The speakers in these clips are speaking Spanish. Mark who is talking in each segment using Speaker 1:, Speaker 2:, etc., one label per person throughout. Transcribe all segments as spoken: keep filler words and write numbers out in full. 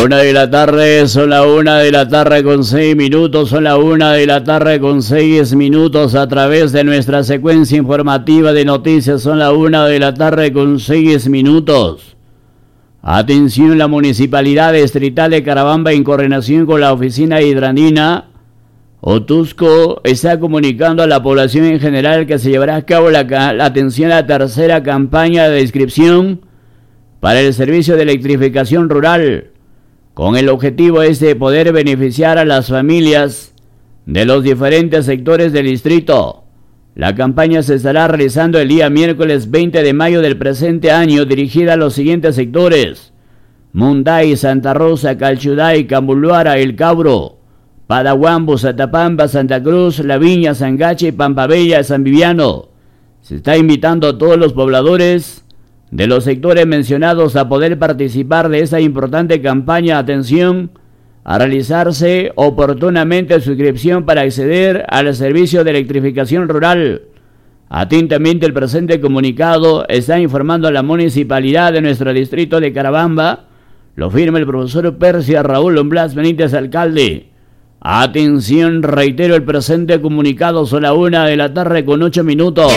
Speaker 1: Una de la tarde, son la una de la tarde con seis minutos, son la una de la tarde con seis minutos a través de nuestra secuencia informativa de noticias, son la una de la tarde con seis minutos. Atención, la Municipalidad Distrital de Carabamba, en coordinación con la Oficina Hidrandina Otusco, está comunicando a la población en general que se llevará a cabo la, la atención a la tercera campaña de inscripción para el servicio de electrificación rural, con el objetivo es de poder beneficiar a las familias de los diferentes sectores del distrito. La campaña se estará realizando el día miércoles veinte de mayo del presente año, dirigida a los siguientes sectores: Munday, Santa Rosa, Calchuday, Cambuluara, El Cabro, Padahuambo, Satapamba, Santa Cruz, La Viña, Sangache, Pampabella, San Viviano. Se está invitando a todos los pobladores de los sectores mencionados a poder participar de esta importante campaña. Atención, a realizarse oportunamente su inscripción para acceder al servicio de electrificación rural. Atentamente, el presente comunicado está informando a la municipalidad de nuestro distrito de Carabamba. Lo firma el profesor Persia Raúl Blas Benítez, alcalde. Atención, reitero, el presente comunicado son la una de la tarde con ocho minutos.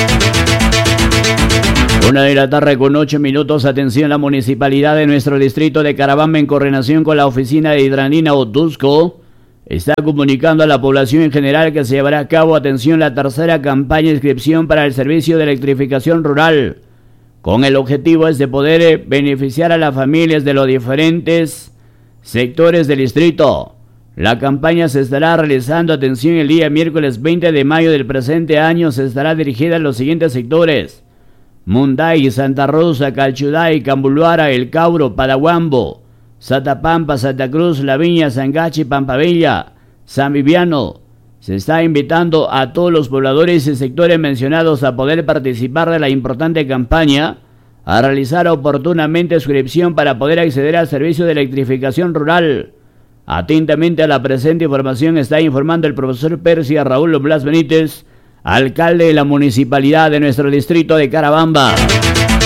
Speaker 1: Una de la tarde con ocho minutos. Atención, la municipalidad de nuestro distrito de Carabamba, en coordinación con la Oficina de Hidrandina Otusco, está comunicando a la población en general que se llevará a cabo, atención, la tercera campaña de inscripción para el servicio de electrificación rural, con el objetivo es de poder beneficiar a las familias de los diferentes sectores del distrito. La campaña se estará realizando, atención, el día miércoles veinte de mayo del presente año. Se estará dirigida a los siguientes sectores: Munday, Santa Rosa, Calchuday, Cambuluara, El Cabro, Padahuambo, Satapampa, Santa Cruz, La Viña, Sangache, Pampabella, San Viviano. Se está invitando a todos los pobladores y sectores mencionados a poder participar de la importante campaña, a realizar oportunamente su inscripción para poder acceder al servicio de electrificación rural. Atentamente a la presente información está informando el profesor Persia Raúl Blas Benítez, alcalde de la municipalidad de nuestro distrito de Carabamba.